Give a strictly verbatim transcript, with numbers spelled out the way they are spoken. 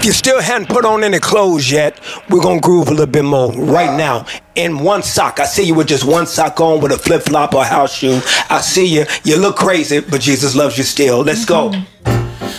If you still hadn't put on any clothes yet, we're going to groove a little bit more right now. In one sock. I see you with just one sock on with a flip-flop or house shoe. I see you. You look crazy, but Jesus loves you still. Let's go.